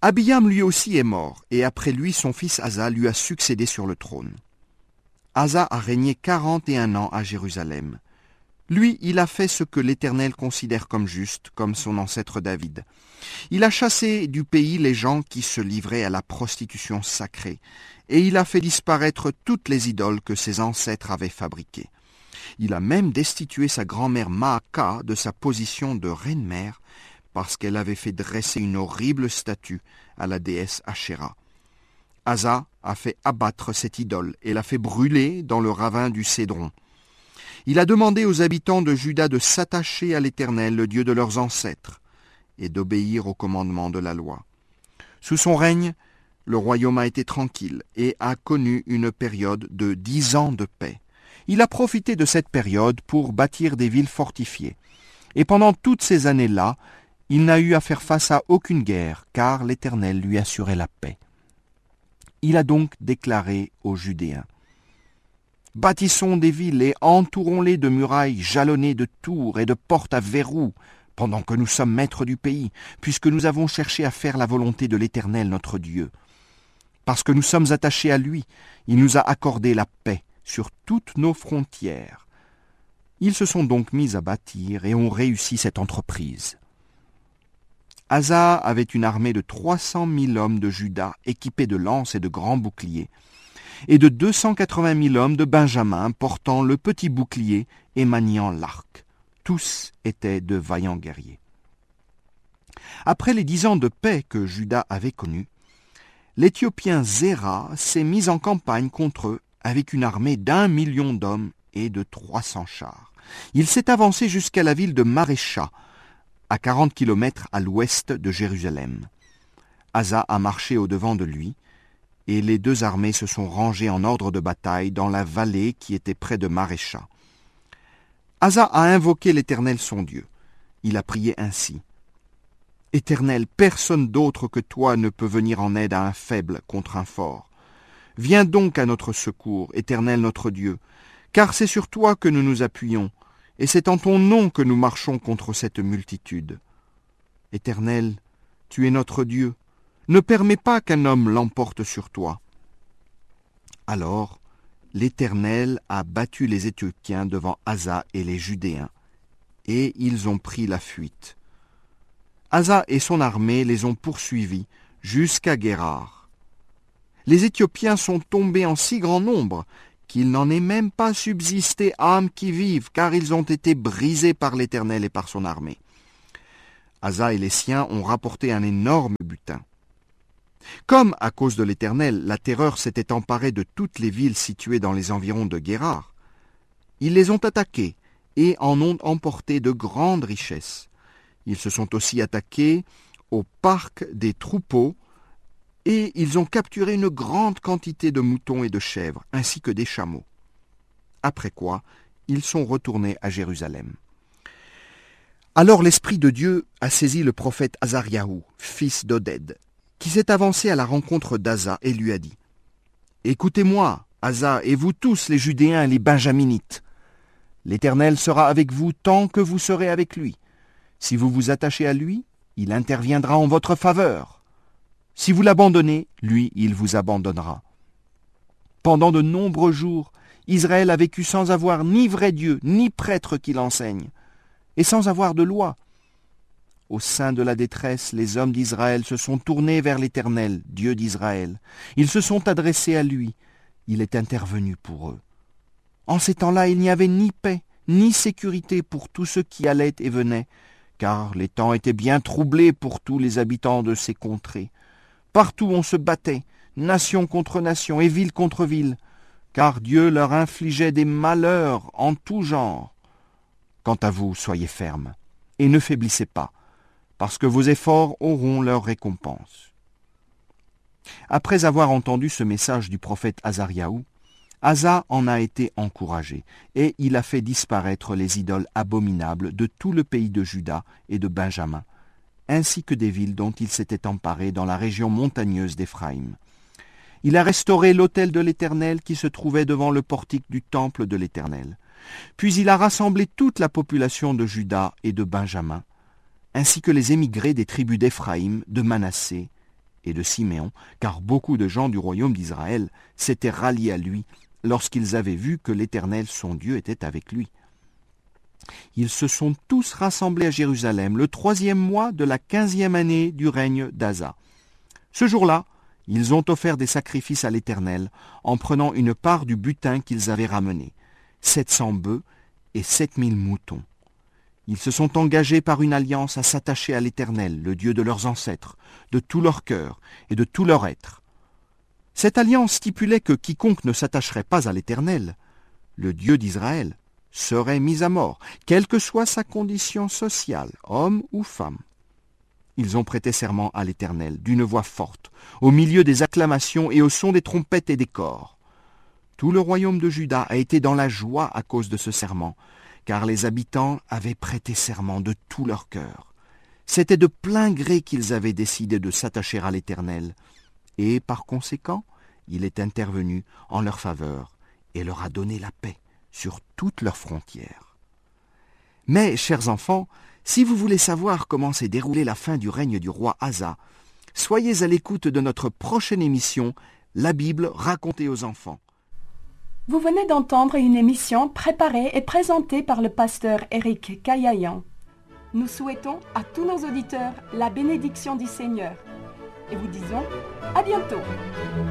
Abiam lui aussi est mort, et après lui son fils Asa lui a succédé sur le trône. Asa a régné 41 ans à Jérusalem. Lui, il a fait ce que l'Éternel considère comme juste, comme son ancêtre David. Il a chassé du pays les gens qui se livraient à la prostitution sacrée, et il a fait disparaître toutes les idoles que ses ancêtres avaient fabriquées. Il a même destitué sa grand-mère Maaka de sa position de reine-mère, parce qu'elle avait fait dresser une horrible statue à la déesse Ashéra. Asa a fait abattre cette idole et l'a fait brûler dans le ravin du Cédron. Il a demandé aux habitants de Juda de s'attacher à l'Éternel, le Dieu de leurs ancêtres, et d'obéir aux commandements de la loi. Sous son règne, le royaume a été tranquille et a connu une période de 10 ans de paix. Il a profité de cette période pour bâtir des villes fortifiées. Et pendant toutes ces années-là, il n'a eu à faire face à aucune guerre, car l'Éternel lui assurait la paix. Il a donc déclaré aux Judéens: Bâtissons des villes et entourons-les de murailles jalonnées de tours et de portes à verrous, pendant que nous sommes maîtres du pays, puisque nous avons cherché à faire la volonté de l'Éternel notre Dieu. Parce que nous sommes attachés à lui, il nous a accordé la paix sur toutes nos frontières. Ils se sont donc mis à bâtir et ont réussi cette entreprise. Asa avait une armée de 300 000 hommes de Juda équipés de lances et de grands boucliers, et de 280 000 hommes de Benjamin portant le petit bouclier et maniant l'arc. Tous étaient de vaillants guerriers. Après les 10 ans de paix que Juda avait connus, l'Éthiopien Zéra s'est mis en campagne contre eux avec une armée d'1 million d'hommes et de 300 chars. Il s'est avancé jusqu'à la ville de Marécha, à 40 kilomètres à l'ouest de Jérusalem. Asa a marché au-devant de lui, et les deux armées se sont rangées en ordre de bataille dans la vallée qui était près de Marécha. Asa a invoqué l'Éternel son Dieu. Il a prié ainsi: Éternel, personne d'autre que toi ne peut venir en aide à un faible contre un fort. Viens donc à notre secours, Éternel notre Dieu, car c'est sur toi que nous nous appuyons, et c'est en ton nom que nous marchons contre cette multitude. Éternel, tu es notre Dieu. Ne permets pas qu'un homme l'emporte sur toi. Alors, l'Éternel a battu les Éthiopiens devant Asa et les Judéens, et ils ont pris la fuite. Asa et son armée les ont poursuivis jusqu'à Guérar. Les Éthiopiens sont tombés en si grand nombre qu'il n'en est même pas subsisté âme qui vive, car ils ont été brisés par l'Éternel et par son armée. Asa et les siens ont rapporté un énorme butin. Comme, à cause de l'Éternel, la terreur s'était emparée de toutes les villes situées dans les environs de Guérar, ils les ont attaquées et en ont emporté de grandes richesses. Ils se sont aussi attaqués au parc des troupeaux et ils ont capturé une grande quantité de moutons et de chèvres, ainsi que des chameaux. Après quoi, ils sont retournés à Jérusalem. Alors l'Esprit de Dieu a saisi le prophète Azariahu, fils d'Oded, qui s'est avancé à la rencontre d'Asa et lui a dit: Écoutez-moi, Asa, et vous tous les Judéens et les Benjaminites. L'Éternel sera avec vous tant que vous serez avec lui. Si vous vous attachez à lui, il interviendra en votre faveur. Si vous l'abandonnez, lui, il vous abandonnera. Pendant de nombreux jours, Israël a vécu sans avoir ni vrai Dieu, ni prêtre qui l'enseigne, et sans avoir de loi. Au sein de la détresse, les hommes d'Israël se sont tournés vers l'Éternel, Dieu d'Israël. Ils se sont adressés à lui. Il est intervenu pour eux. En ces temps-là, il n'y avait ni paix, ni sécurité pour tous ceux qui allaient et venaient, car les temps étaient bien troublés pour tous les habitants de ces contrées. Partout on se battait, nation contre nation et ville contre ville, car Dieu leur infligeait des malheurs en tout genre. Quant à vous, soyez fermes, et ne faiblissez pas, parce que vos efforts auront leur récompense. Après avoir entendu ce message du prophète Azariahu, Asa en a été encouragé, et il a fait disparaître les idoles abominables de tout le pays de Juda et de Benjamin, ainsi que des villes dont il s'était emparé dans la région montagneuse d'Éphraïm. Il a restauré l'autel de l'Éternel qui se trouvait devant le portique du temple de l'Éternel. Puis il a rassemblé toute la population de Juda et de Benjamin, ainsi que les émigrés des tribus d'Éphraïm, de Manassé et de Siméon, car beaucoup de gens du royaume d'Israël s'étaient ralliés à lui lorsqu'ils avaient vu que l'Éternel, son Dieu, était avec lui. Ils se sont tous rassemblés à Jérusalem le 3e mois de la 15e année du règne d'Asa. Ce jour-là, ils ont offert des sacrifices à l'Éternel en prenant une part du butin qu'ils avaient ramené, 700 bœufs et 7000 moutons. Ils se sont engagés par une alliance à s'attacher à l'Éternel, le Dieu de leurs ancêtres, de tout leur cœur et de tout leur être. Cette alliance stipulait que quiconque ne s'attacherait pas à l'Éternel, le Dieu d'Israël, serait mis à mort, quelle que soit sa condition sociale, homme ou femme. Ils ont prêté serment à l'Éternel d'une voix forte, au milieu des acclamations et au son des trompettes et des cors. Tout le royaume de Juda a été dans la joie à cause de ce serment, car les habitants avaient prêté serment de tout leur cœur. C'était de plein gré qu'ils avaient décidé de s'attacher à l'Éternel, et par conséquent, il est intervenu en leur faveur et leur a donné la paix sur toutes leurs frontières. Mais, chers enfants, si vous voulez savoir comment s'est déroulée la fin du règne du roi Asa, soyez à l'écoute de notre prochaine émission, La Bible racontée aux enfants. Vous venez d'entendre une émission préparée et présentée par le pasteur Éric Caillayan. Nous souhaitons à tous nos auditeurs la bénédiction du Seigneur et vous disons à bientôt.